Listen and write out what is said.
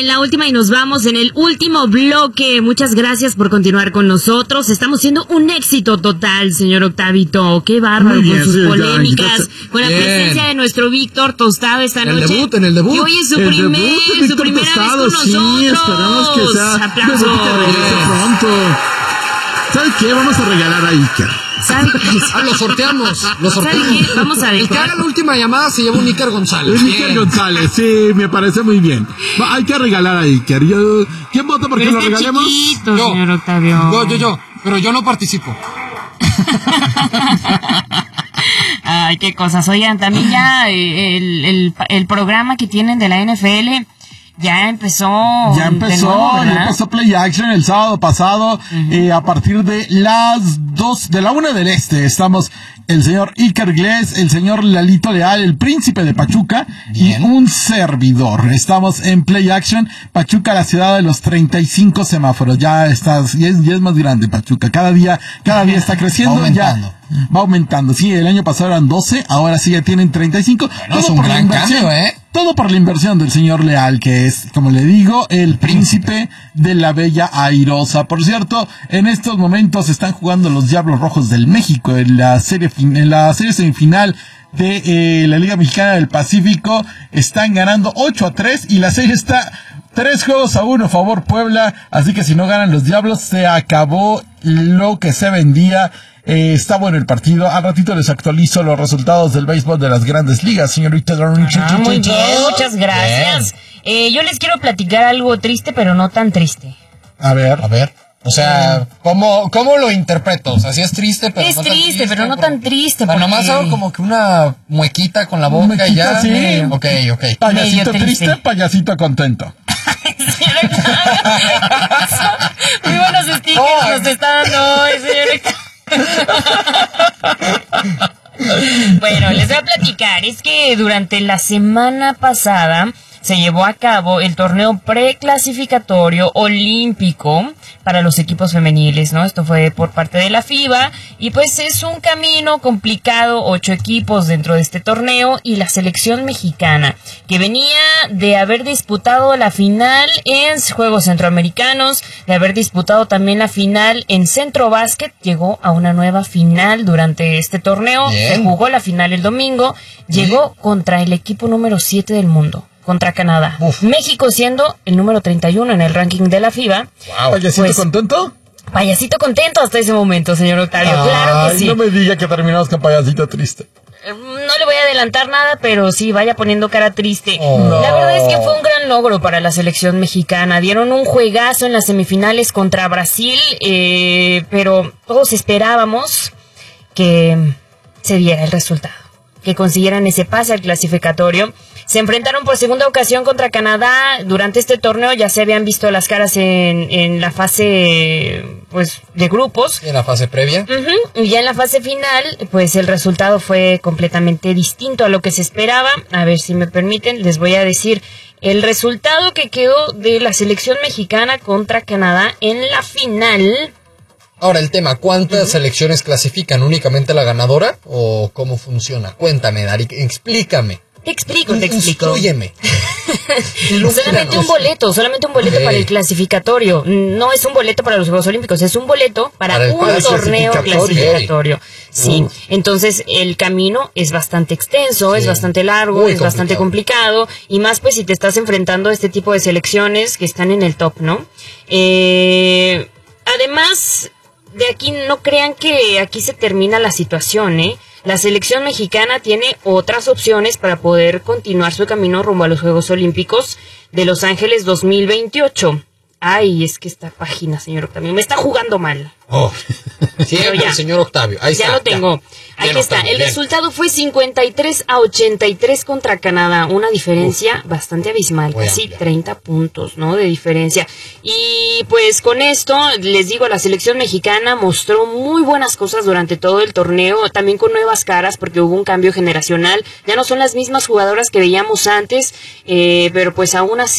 en la última y nos vamos en el último bloque. Muchas gracias por continuar con nosotros. Estamos siendo un éxito total, señor Octavito. Qué bárbaro con sus polémicas, con la presencia de nuestro Víctor Tostado esta noche. En el debut. Y hoy es su primera vez con nosotros. Sí, esperamos que sea aplausos. Pronto. ¿Sabes qué? Vamos a regalar a Iker. ¿Sabe qué? Lo sorteamos. ¿Sabe qué? Vamos a El que haga la última llamada se lleva un Iker González. Iker González, sí, me parece muy bien. Hay que regalar a Iker. ¿Quién vota porque lo regalemos? Chiquito, señor Octavio. Yo. Pero yo no participo. Ay, qué cosas. Oigan, también ya el programa que tienen de la NFL ya empezó. Ya empezó Play Action el sábado pasado, a partir de las 2 de la 1 del este. Estamos el señor Iker Gles, el señor Lalito Leal, el príncipe de Pachuca, bien, y un servidor. Estamos en Play Action. Pachuca, la ciudad de los 35 semáforos. Ya es más grande Pachuca. Cada día está creciendo. Va aumentando. Sí, el año pasado eran 12, ahora sí ya tienen 35. No, es un gran cambio, Todo por la inversión del señor Leal, que es, como le digo, el príncipe de la Bella Airosa. Por cierto, en estos momentos están jugando los Diablos Rojos del México en la serie semifinal de la Liga Mexicana del Pacífico. Están ganando 8-3 y la serie está 3-1 favor Puebla. Así que si no ganan los Diablos, se acabó lo que se vendía. Está bueno el partido. Al ratito les actualizo los resultados del béisbol de las Grandes Ligas, señorita. Muy bien, muchas gracias. Yo les quiero platicar algo triste, pero no tan triste. A ver. O sea, ¿cómo lo interpreto? O sea, sí es triste, pero es no triste, tan triste, pero no tan triste. Bueno, nomás hago como que una muequita con la boca y ya. Sí. Ok. Payasito triste, payasito contento. Muy buenos stickers nos está dando hoy, señor. Bueno, les voy a platicar. Es que durante la semana pasada se llevó a cabo el torneo preclasificatorio olímpico para los equipos femeniles, ¿no? Esto fue por parte de la FIBA y pues es un camino complicado, 8 equipos dentro de este torneo y la selección mexicana, que venía de haber disputado la final en Juegos Centroamericanos, de haber disputado también la final en Centro Básquet, llegó a una nueva final durante este torneo. Bien. Se jugó la final el domingo, llegó contra el equipo número 7 del mundo, contra Canadá. Uf. México siendo el número 31 en el ranking de la FIBA. Wow. ¿Payasito contento? Payasito contento hasta ese momento, señor Octavio. Claro que sí. No me diga que terminamos con payasito triste. No le voy a adelantar nada, pero sí, vaya poniendo cara triste. No. La verdad es que fue un gran logro para la selección mexicana. Dieron un juegazo en las semifinales contra Brasil, pero todos esperábamos que se diera el resultado, que consiguieran ese pase al clasificatorio. Se enfrentaron por segunda ocasión contra Canadá. Durante este torneo ya se habían visto las caras en la fase, pues, de grupos. ¿En la fase previa? Y ya en la fase final, pues el resultado fue completamente distinto a lo que se esperaba. A ver si me permiten, les voy a decir el resultado que quedó de la selección mexicana contra Canadá en la final. Ahora el tema, ¿cuántas selecciones clasifican? ¿Únicamente la ganadora? ¿O cómo funciona? Cuéntame, Dari, explícame. Te explico. Instrúyeme. Solamente un boleto para el clasificatorio. No es un boleto para los Juegos Olímpicos, es un boleto para un torneo clasificatorio. Sí, entonces el camino es bastante extenso, es bastante largo, es bastante complicado, y más pues si te estás enfrentando a este tipo de selecciones que están en el top, ¿no? Además, de aquí no crean que aquí se termina la situación, ¿eh? La selección mexicana tiene otras opciones para poder continuar su camino rumbo a los Juegos Olímpicos de Los Ángeles 2028. Ay, es que esta página, señor Octavio, me está jugando mal. Siempre el señor Octavio. Ahí ya está. Lo tengo. Ahí está. El resultado fue 53-83 contra Canadá. Una diferencia bastante abismal. Casi 30 puntos, ¿no? De diferencia. Y pues con esto, les digo, la selección mexicana mostró muy buenas cosas durante todo el torneo. También con nuevas caras, porque hubo un cambio generacional. Ya no son las mismas jugadoras que veíamos antes. Pero pues aún así